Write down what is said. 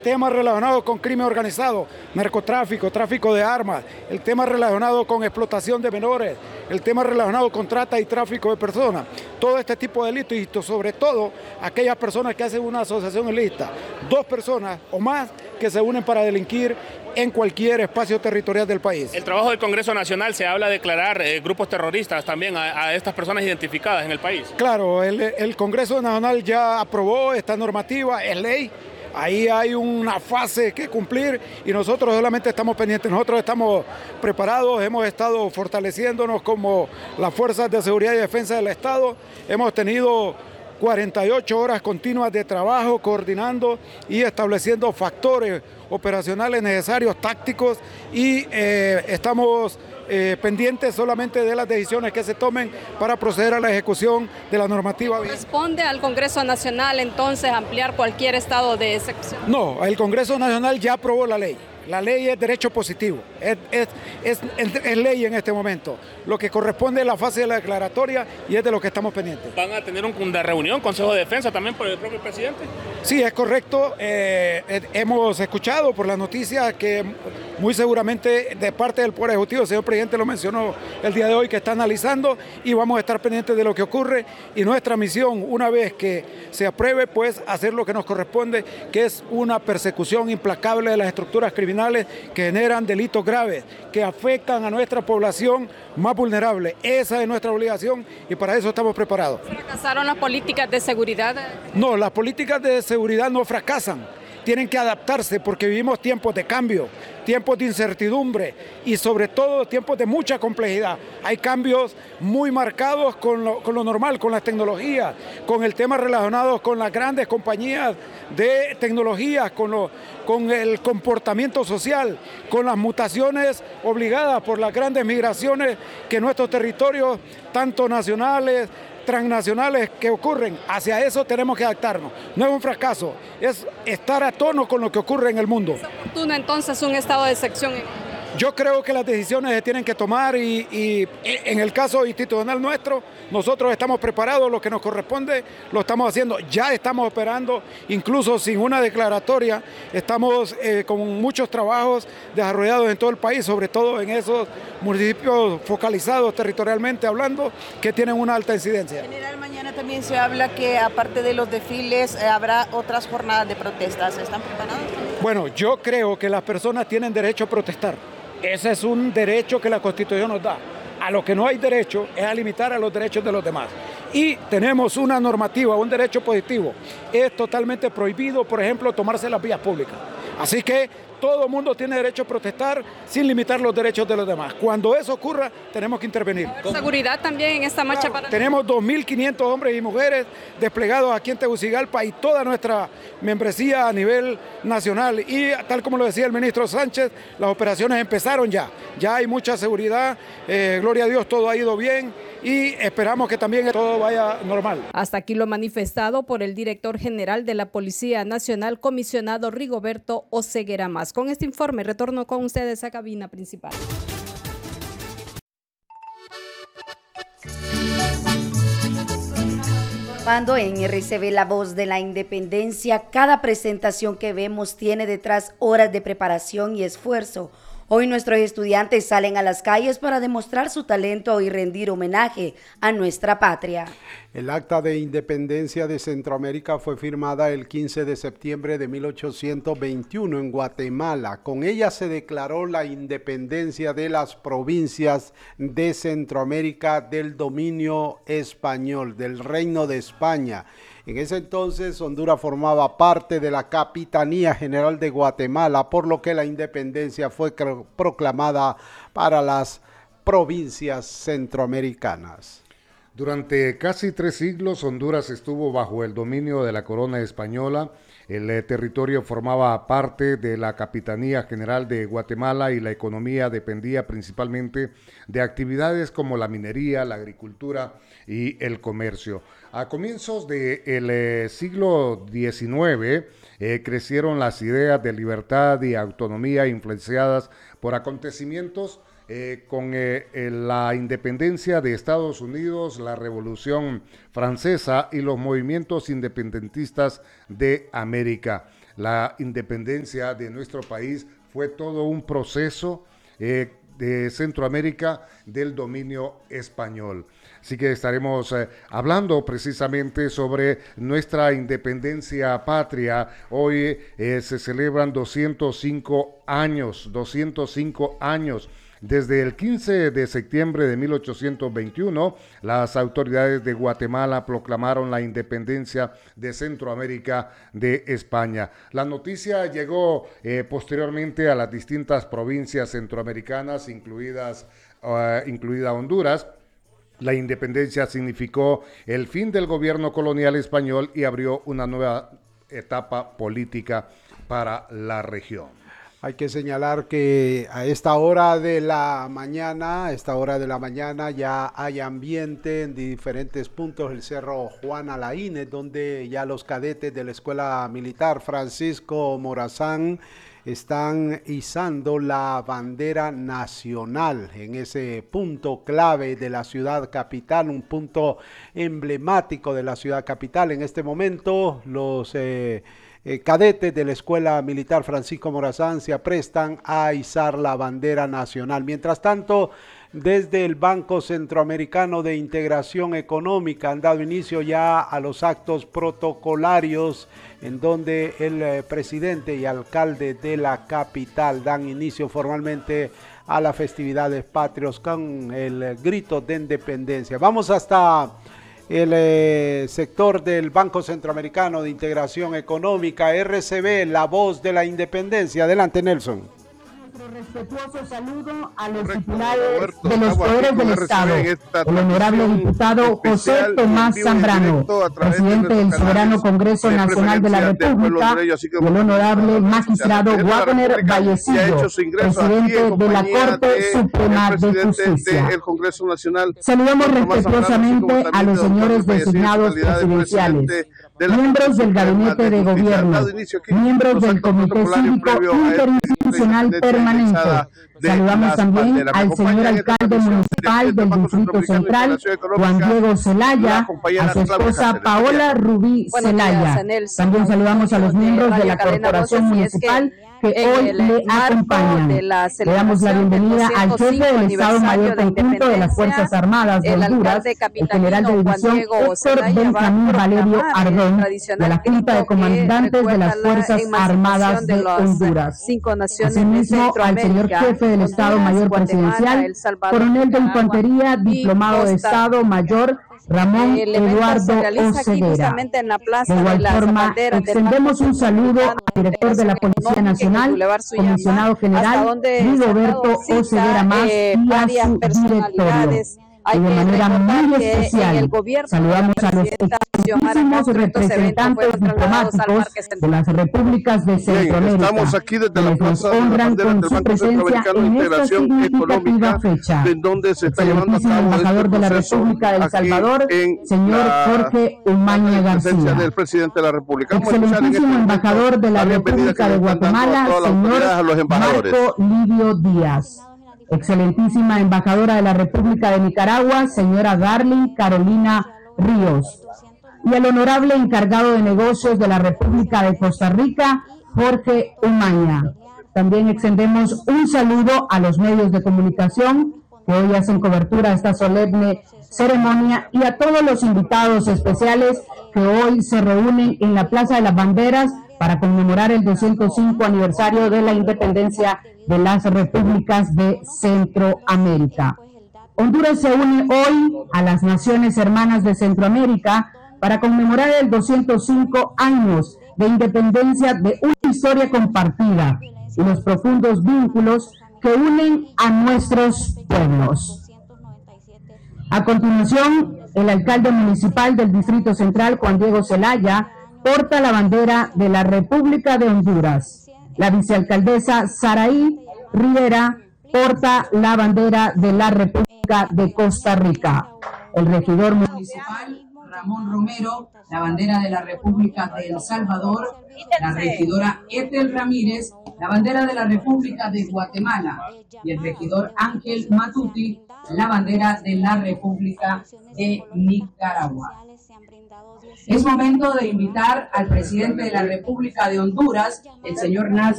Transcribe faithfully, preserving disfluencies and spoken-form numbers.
Temas relacionados con crimen organizado, narcotráfico, tráfico de armas, el tema relacionado con explotación de menores, el tema relacionado con trata y tráfico de personas, todo este tipo de delitos y sobre todo aquellas personas que hacen una asociación ilícita, dos personas o más que se unen para delinquir en cualquier espacio territorial del país. El trabajo del Congreso Nacional se habla de declarar eh, grupos terroristas también a, a estas personas identificadas en el país. Claro, el, el Congreso Nacional ya aprobó esta normativa, es ley. Ahí hay una fase que cumplir y nosotros solamente estamos pendientes, nosotros estamos preparados, hemos estado fortaleciéndonos como las fuerzas de seguridad y defensa del Estado, hemos tenido cuarenta y ocho horas continuas de trabajo coordinando y estableciendo factores operacionales necesarios, tácticos y eh, estamos eh, pendientes solamente de las decisiones que se tomen para proceder a la ejecución de la normativa. ¿Corresponde al Congreso Nacional entonces ampliar cualquier estado de excepción? No, el Congreso Nacional ya aprobó la ley. La ley es derecho positivo, es, es, es, es ley en este momento. Lo que corresponde es la fase de la declaratoria y es de lo que estamos pendientes. ¿Van a tener un, una reunión, Consejo de Defensa también por el propio presidente? Sí, es correcto. Eh, eh, hemos escuchado por las noticias que muy seguramente de parte del Poder Ejecutivo, el señor presidente lo mencionó el día de hoy, que está analizando y vamos a estar pendientes de lo que ocurre y nuestra misión, una vez que se apruebe, pues hacer lo que nos corresponde, que es una persecución implacable de las estructuras criminales que generan delitos graves, que afectan a nuestra población más vulnerable. Esa es nuestra obligación y para eso estamos preparados. ¿Fracasaron las políticas de seguridad? No, las políticas de seguridad no fracasan. Tienen que adaptarse porque vivimos tiempos de cambio, tiempos de incertidumbre y sobre todo tiempos de mucha complejidad. Hay cambios muy marcados con lo, con lo normal, con las tecnologías, con el tema relacionado con las grandes compañías de tecnología, con, lo, con el comportamiento social, con las mutaciones obligadas por las grandes migraciones que nuestros territorios, tanto nacionales, transnacionales que ocurren, hacia eso tenemos que adaptarnos. No es un fracaso, es estar a tono con lo que ocurre en el mundo. ¿Es oportuno entonces un estado de excepción? Yo creo que las decisiones se tienen que tomar y, y en el caso institucional nuestro, nosotros estamos preparados, lo que nos corresponde lo estamos haciendo, ya estamos operando, incluso sin una declaratoria, estamos eh, con muchos trabajos desarrollados en todo el país, sobre todo en esos municipios focalizados territorialmente hablando, que tienen una alta incidencia. General, mañana también se habla que aparte de los desfiles eh, habrá otras jornadas de protestas, ¿están preparados? Bueno, yo creo que las personas tienen derecho a protestar. Ese es un derecho que la Constitución nos da. A lo que no hay derecho es a limitar a los derechos de los demás. Y tenemos una normativa, un derecho positivo. Es totalmente prohibido, por ejemplo, tomarse las vías públicas. Así que todo el mundo tiene derecho a protestar sin limitar los derechos de los demás. Cuando eso ocurra, tenemos que intervenir. ¿Seguridad también en esta marcha? Claro, para... Tenemos dos mil quinientos hombres y mujeres desplegados aquí en Tegucigalpa y toda nuestra membresía a nivel nacional. Y tal como lo decía el ministro Sánchez, las operaciones empezaron ya. Ya hay mucha seguridad, eh, gloria a Dios, todo ha ido bien y esperamos que también todo vaya normal. Hasta aquí lo manifestado por el director general de la Policía Nacional, comisionado Rigoberto Oseguera Mas. Con este informe retorno con ustedes a cabina principal. Cuando en R C B La Voz de la Independencia, cada presentación que vemos tiene detrás horas de preparación y esfuerzo. Hoy nuestros estudiantes salen a las calles para demostrar su talento y rendir homenaje a nuestra patria. El Acta de Independencia de Centroamérica fue firmada el quince de septiembre de mil ochocientos veintiuno en Guatemala. Con ella se declaró la independencia de las provincias de Centroamérica del dominio español, del Reino de España. En ese entonces Honduras formaba parte de la Capitanía General de Guatemala, por lo que la independencia fue proclamada para las provincias centroamericanas. Durante casi tres siglos, Honduras estuvo bajo el dominio de la corona española. El eh, territorio formaba parte de la Capitanía General de Guatemala y la economía dependía principalmente de actividades como la minería, la agricultura y el comercio. A comienzos del eh, siglo diecinueve eh, crecieron las ideas de libertad y autonomía influenciadas por acontecimientos Eh, con eh, eh, la independencia de Estados Unidos, la Revolución Francesa y los movimientos independentistas de América. la independencia de nuestro país fue todo un proceso eh, de Centroamérica del dominio español. Así que estaremos eh, hablando precisamente sobre nuestra independencia patria. Hoy eh, se celebran doscientos cinco años, doscientos cinco años. Desde el quince de septiembre de mil ochocientos veintiuno, las autoridades de Guatemala proclamaron la independencia de Centroamérica de España. La noticia llegó eh, posteriormente a las distintas provincias centroamericanas, incluidas, uh, incluida Honduras. La independencia significó el fin del gobierno colonial español y abrió una nueva etapa política para la región. Hay que señalar que a esta hora de la mañana, a esta hora de la mañana ya hay ambiente en diferentes puntos del Cerro Juan Alaínez, donde ya los cadetes de la Escuela Militar Francisco Morazán están izando la bandera nacional en ese punto clave de la ciudad capital, un punto emblemático de la ciudad capital. En este momento los eh, Eh, cadetes de la Escuela Militar Francisco Morazán se aprestan a izar la bandera nacional. Mientras tanto, desde el Banco Centroamericano de Integración Económica han dado inicio ya a los actos protocolarios en donde el eh, presidente y alcalde de la capital dan inicio formalmente a las festividades patrios con el eh, grito de independencia. Vamos hasta el eh, sector del Banco Centroamericano de Integración Económica, R C B, la voz de la independencia. Adelante, Nelson. Nuestro respetuoso saludo a los titulares de los poderes del Estado, el honorable diputado José Tomás Zambrano, presidente del Soberano Congreso Nacional de la República, y el honorable magistrado Wagner Vallecillo, presidente de la Corte Suprema de Justicia. Saludamos respetuosamente a los señores designados presidenciales, miembros del Gabinete de Gobierno, miembros del Comité Cívico Interinstitucional Permanente. Saludamos también al señor alcalde municipal del Distrito Central, Juan Diego Zelaya, a su esposa Paola Rubí Zelaya. También saludamos a los miembros de la Corporación Municipal que hoy le acompañan. Le damos la bienvenida al jefe del Estado Mayor Conjunto de las Fuerzas Armadas de Honduras, el general de división Héctor Benjamín Valerio Ardón, de la Junta de Comandantes de las Fuerzas Armadas de Honduras. Asimismo, al señor jefe del Estado Mayor Presidencial, coronel de Infantería, diplomado de Estado Mayor, Ramón Eduardo Oseguera. De igual forma, extendemos un saludo al director de la Policía Nacional, comisionado general Rigoberto Oseguera Mas, y a su directorio. Y de manera muy especial, saludamos a los excelentísimos representantes diplomáticos de las repúblicas de Centroamérica, estamos aquí desde la quienes nos honran con su presencia en esta significativa fecha. En donde se está llevando a cabo embajador de la República de El Salvador, señor Jorge Umaña García. Del presidente de la República. Excelentísimo embajador de la República de Guatemala, señor Marco Livio Díaz. Excelentísima embajadora de la República de Nicaragua, señora Darling Carolina Ríos. Y el honorable encargado de negocios de la República de Costa Rica, Jorge Umaña. También extendemos un saludo a los medios de comunicación que hoy hacen cobertura a esta solemne ceremonia y a todos los invitados especiales que hoy se reúnen en la Plaza de las Banderas para conmemorar el doscientos cinco aniversario de la independencia de las repúblicas de Centroamérica. Honduras se une hoy a las naciones hermanas de Centroamérica para conmemorar el doscientos cinco años de independencia de una historia compartida y los profundos vínculos que unen a nuestros pueblos. A continuación, el alcalde municipal del Distrito Central, Juan Diego Zelaya, porta la bandera de la República de Honduras. La vicealcaldesa Saraí Rivera porta la bandera de la República de Costa Rica. El regidor municipal Ramón Romero, la bandera de la República de El Salvador. La regidora Ethel Ramírez, la bandera de la República de Guatemala, y el regidor Ángel Matuti, la bandera de la República de Nicaragua. Es momento de invitar al presidente de la República de Honduras, el señor Nasser